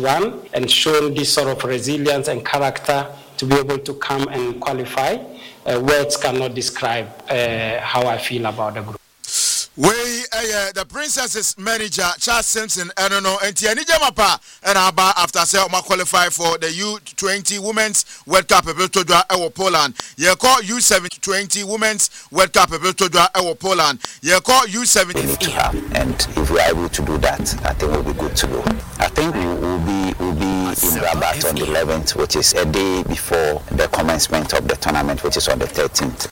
won and shown this sort of resilience and character to be able to come and qualify. Words cannot describe how I feel about the group. The Princesses manager Charles Simpson, I don't know, and Tiani Jamapa and Abba after say qualify for the U20 Women's World Cup Ebeltodwa Ewo Poland. Ye call U720 Women's World Cup Ebeltodwa Ewo Poland. Ye call U7 and if we are able to do that, I think we'll be good to go. I think we will be in Rabat on the 11th, which is a day before the commencement of the tournament, which is on the 13th.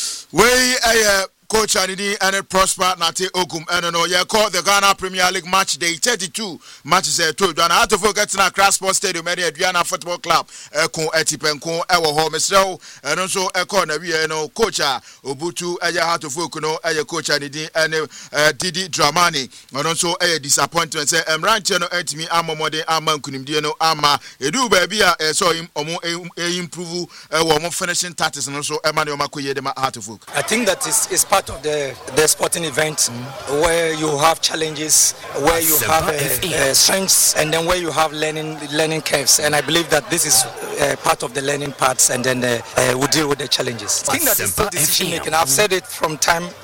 Coach Anidi and Prosper Nate Ogum and no ye call the Ghana Premier League match day 32 matches to Ghana out of forget na Cross Sports Stadium at Adriana Football Club Eko Etipenko Ewo Home so and also Eko na we no coach Obutu aya hat of no aya coach Anidi and Didi Dramani and also a disappointment say Ranche no entimi amomode ama kunimdie no ama edu baby so him improve wo finishing tactics and also Emmanuel Makoye de hat of I think that is part of the sporting event where you have challenges, where you have strengths, and then where you have learning curves. And I believe that this is part of the learning parts, and then we deal with the challenges. I think that is still decision making. I've said it from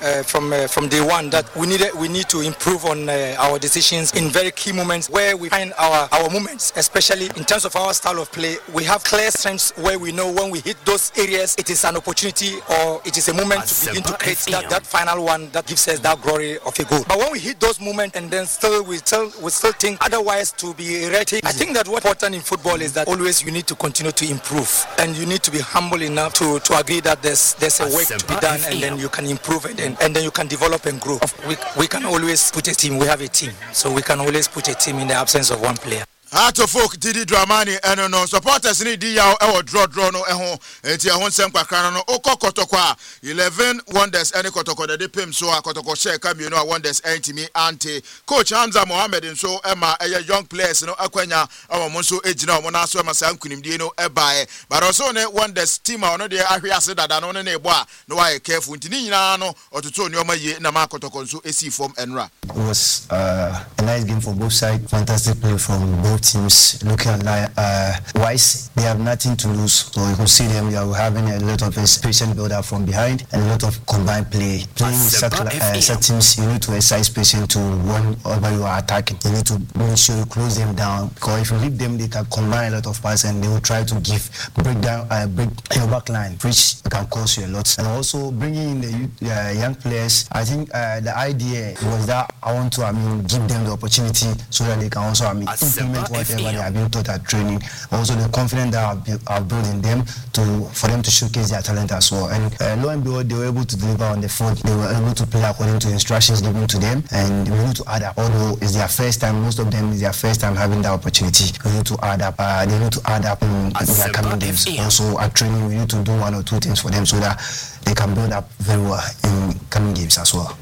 day one that we need to improve on our decisions in very key moments where we find our moments, especially in terms of our style of play. We have clear strengths where we know when we hit those areas, it is an opportunity or it is a moment to begin to create that final one that gives us that glory of a goal. But when we hit those moments and then we still think otherwise to be erratic, I think that what's important in football is that always you need to continue to improve and you need to be humble enough to agree that there's a work to be done and then you can improve and then you can develop and grow. We can always put a team. We have a team, so we can always put a team in the absence of one player. Heart of folk Didi Dramani and no supporters need the draw no enti ehon sem kwakra no okokotokwa 11 wonders any kotoko de pem so akotoko share kam you know wonders entimi anti coach Hamza Mohammed so Emma young players no akwanya awon so ejina omo na so ma san kunimdie no ebae but also ne wonders team no de ahwe ase dada no ne ebo a no why careful ntini nyina no ototo ne omaye na ma kotoko so esi form enra. It was a nice game for both sides, fantastic play from both teams. Looking at Wise, they have nothing to lose, so you can see them. They are having a lot of patient build-up from behind and a lot of combined play. Playing with such teams, you need to exercise patience to whenever you are attacking. You need to make sure you close them down, because if you leave them, they can combine a lot of passes and they will try to break your back line, which can cost you a lot. And also bringing in the young players, I think the idea was that I want to give them the opportunity so that they can also implement whatever they have been taught at training. Also the confidence that I've built in them for them to showcase their talent as well. And lo and behold, they were able to deliver on the field. They were able to play according to instructions given to them, and we need to add up. Although it's their first time, most of them is their first time having that opportunity. We need to add up. They need to add up in their coming games. Also at training, we need to do one or two things for them so that they can build up very well in coming games as well.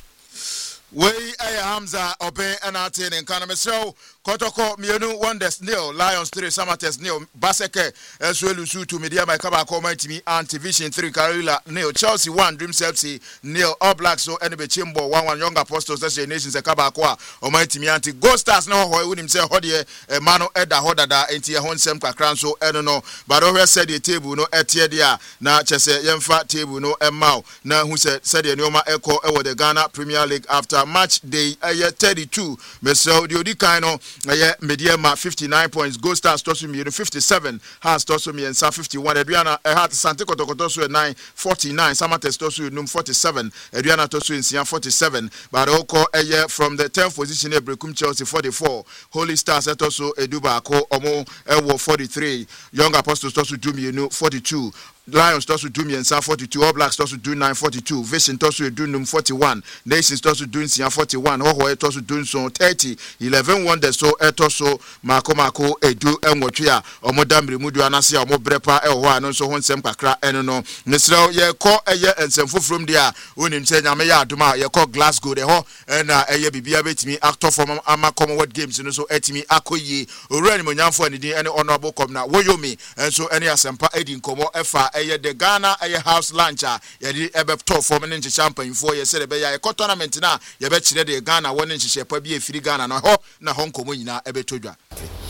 Hamza Obe and Atin and Kanamesro, Kotoko, Mienu, Wonders Nil, Lions 3, Samates Nil, Baseke, Eswelu to Media by Kabako, Mighty Anti-Vision 3, Karula Nil, Chelsea 1, Dream Chelsea Nil, All Blacks, so Enemy Chimbo, 1 Young Apostles, that's Nations, a Kabakwa, or Mighty Anti, Ghost Stars, no, who would himself, Hodie, Mano Eda Hodada, and Tia Hon Semka Cranso, I don't know, but over said the table, no Etiedia, na Chese, Yemfa table, no Emau, na who said the Noma Echo over the Ghana Premier League after match day. 32 Mesel the Odikaino Mediama 59 points, Gold Stars Tosumi 57, Has Tosumi and Sa 51, Adriana Hat Sante Kotokotosu 9 49, Samates Tosu Num 47, Adriana Tosu in Sian 47, but Oko from the 10th position Ebrekum Chelsea 44, Holy Stars Etoso Edubako Omo Ewo 43, Young Apostles Tosu Dumi 42, Lions toss with Dumi and San 42, All Blacks toss with Dun 942, Vision toss with Dunum 41, Nations toss with Dun Sian 41, Oho toss with Dun so 30, 11 Wonders so Etoso, Mako Edu Emwotria, Omodam Remudu Anasia, Omobrepa, Elwa, and so on Sem Kakra, and no, Nesro, ye call a year and some food from there, Unim said Yamaya Duma, ye call Glasgow, the ho, and a year be a me actor from Ama Commonwealth Games, and so etimi Akoye, Urani Munyanfo and any honorable comna, Woyomi, and so any Asampa Edin Como Efa. The Ghana house luncher yedi ebe top for men champagne for ye said be ya tournament na ye be chire the Ghana one nchi shepa bi efiri Ghana na ho na honko mo nyina ebe todwa